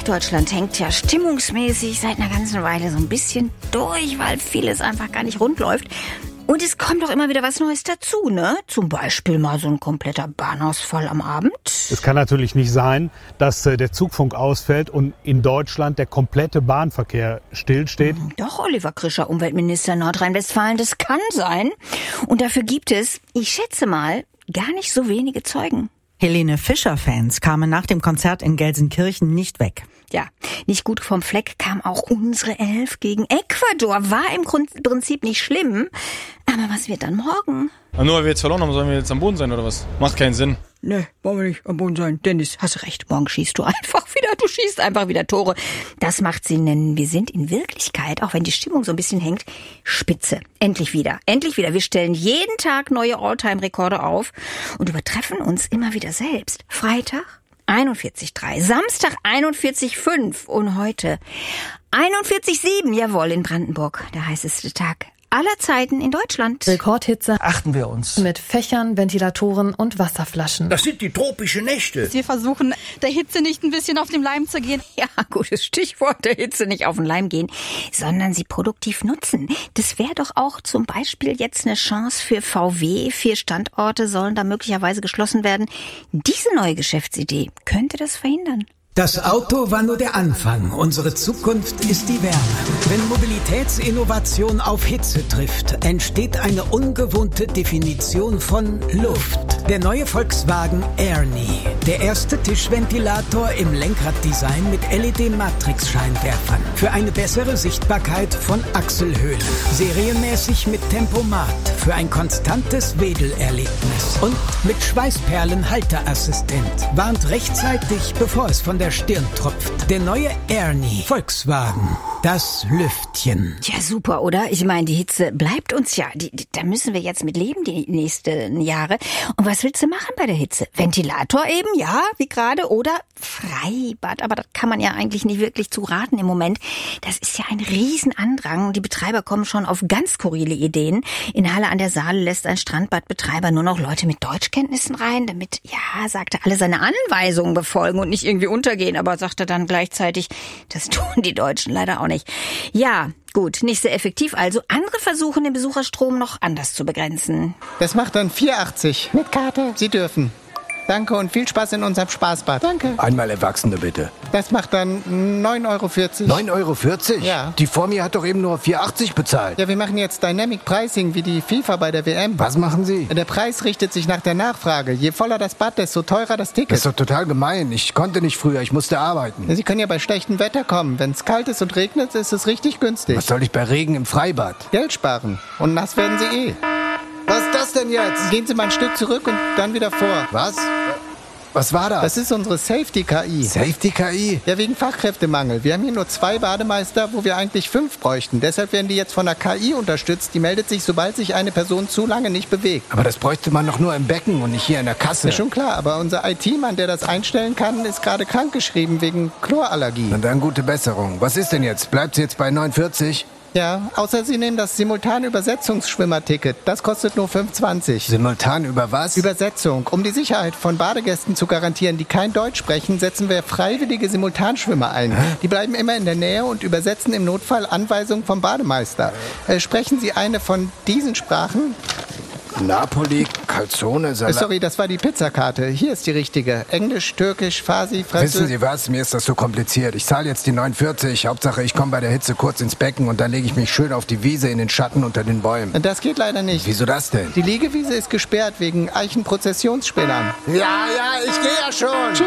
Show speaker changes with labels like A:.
A: Deutschland hängt ja stimmungsmäßig seit einer ganzen Weile so ein bisschen durch, weil vieles einfach gar nicht rund läuft. Und es kommt doch immer wieder was Neues dazu, ne? Zum Beispiel mal so ein kompletter Bahnausfall am Abend.
B: Es kann natürlich nicht sein, dass der Zugfunk ausfällt und in Deutschland der komplette Bahnverkehr stillsteht.
A: Doch, Oliver Krischer, Umweltminister Nordrhein-Westfalen, das kann sein. Und dafür gibt es, ich schätze mal, gar nicht so wenige Zeugen.
C: Helene Fischer-Fans kamen nach dem Konzert in Gelsenkirchen nicht weg.
A: Ja, nicht gut vom Fleck kam auch unsere 11 gegen Ecuador. War im Prinzip nicht schlimm. Aber was wird dann morgen?
D: Nur weil wir jetzt verloren haben, sollen wir jetzt am Boden sein oder was? Macht keinen Sinn.
A: Ne, wollen wir nicht am Boden sein. Dennis, hast du recht. Morgen schießt du schießt einfach wieder Tore. Das macht Sinn, denn wir sind in Wirklichkeit, auch wenn die Stimmung so ein bisschen hängt, spitze. Endlich wieder. Wir stellen jeden Tag neue All-Time-Rekorde auf und übertreffen uns immer wieder selbst. Freitag 41,3, Samstag 41,5 und heute 41,7, jawohl, in Brandenburg, der heißeste Tag aller Zeiten in Deutschland.
E: Rekordhitze.
F: Achten wir uns.
E: Mit Fächern, Ventilatoren und Wasserflaschen.
F: Das sind die tropischen Nächte.
G: Wir versuchen, der Hitze nicht ein bisschen auf den Leim zu gehen.
A: Ja, gutes Stichwort, der Hitze nicht auf den Leim gehen, sondern sie produktiv nutzen. Das wäre doch auch zum Beispiel jetzt eine Chance für VW. 4 Standorte sollen da möglicherweise geschlossen werden. Diese neue Geschäftsidee könnte das verhindern.
H: Das Auto war nur der Anfang. Unsere Zukunft ist die Wärme. Wenn Mobilitätsinnovation auf Hitze trifft, entsteht eine ungewohnte Definition von Luft. Der neue Volkswagen Ernie. Der erste Tischventilator im Lenkraddesign mit LED-Matrix-Scheinwerfern. Für eine bessere Sichtbarkeit von Achselhöhlen. Serienmäßig mit Tempomat. Für ein konstantes Wedelerlebnis. Und mit Schweißperlen-Halterassistent. Warnt rechtzeitig, bevor es von der Stirn tropft. Der neue Ernie. Volkswagen. Das Lüftchen.
A: Ja, super, oder? Ich meine, die Hitze bleibt uns ja. Da müssen wir jetzt mit leben die nächsten Jahre. Und was willst du machen bei der Hitze? Ventilator eben, ja, wie gerade. Oder Freibad. Aber das kann man ja eigentlich nicht wirklich zu raten im Moment. Das ist ja ein Riesenandrang. Die Betreiber kommen schon auf ganz skurrile Ideen. In Halle an der Saale lässt ein Strandbadbetreiber nur noch Leute mit Deutschkenntnissen rein, damit, ja, sagt er, alle seine Anweisungen befolgen und nicht irgendwie untergehen. Aber sagt er dann gleichzeitig, das tun die Deutschen leider auch nicht. Ja, gut, nicht sehr effektiv. Also andere versuchen, den Besucherstrom noch anders zu begrenzen.
I: Das macht dann 4,80. Mit Karte. Sie dürfen. Danke und viel Spaß in unserem Spaßbad. Danke.
F: Einmal Erwachsene bitte.
I: Das macht dann 9,40 €.
F: 9,40 €?
I: Ja.
F: Die vor mir hat doch eben nur 4,80 € bezahlt.
I: Ja, wir machen jetzt Dynamic Pricing wie die FIFA bei der WM.
F: Was machen Sie?
I: Der Preis richtet sich nach der Nachfrage. Je voller das Bad, desto teurer das Ticket.
F: Das ist doch total gemein. Ich konnte nicht früher, ich musste arbeiten.
I: Ja, Sie können ja bei schlechtem Wetter kommen. Wenn es kalt ist und regnet, ist es richtig günstig.
F: Was soll ich bei Regen im Freibad?
I: Geld sparen. Und nass werden Sie eh.
F: Was ist das denn jetzt?
I: Gehen Sie mal ein Stück zurück und dann wieder vor.
F: Was? Was war das?
I: Das ist unsere Safety-KI.
F: Safety-KI?
I: Ja, wegen Fachkräftemangel. Wir haben hier nur 2 Bademeister, wo wir eigentlich 5 bräuchten. Deshalb werden die jetzt von der KI unterstützt. Die meldet sich, sobald sich eine Person zu lange nicht bewegt.
F: Aber das bräuchte man doch nur im Becken und nicht hier in der Kasse.
I: Ja, schon klar. Aber unser IT-Mann, der das einstellen kann, ist gerade krankgeschrieben wegen Chlorallergie.
F: Und dann gute Besserung. Was ist denn jetzt? Bleibt sie jetzt bei 49?
I: Ja, außer Sie nehmen das Simultan-Übersetzungsschwimmerticket. Das kostet nur 5,20.
F: Simultan über was?
I: Übersetzung. Um die Sicherheit von Badegästen zu garantieren, die kein Deutsch sprechen, setzen wir freiwillige Simultanschwimmer ein. Die bleiben immer in der Nähe und übersetzen im Notfall Anweisungen vom Bademeister. Sprechen Sie eine von diesen Sprachen?
F: Napoli, Calzone, Salat.
I: Sorry, das war die Pizzakarte. Hier ist die richtige. Englisch, Türkisch, Farsi, Französisch.
F: Wissen Sie was? Mir ist das so kompliziert. Ich zahle jetzt die 49. Hauptsache, ich komme bei der Hitze kurz ins Becken und dann lege ich mich schön auf die Wiese in den Schatten unter den Bäumen.
I: Das geht leider nicht.
F: Wieso das denn?
I: Die Liegewiese ist gesperrt wegen Eichenprozessionsspinnern.
F: Ja, ich gehe ja schon. Tschüss.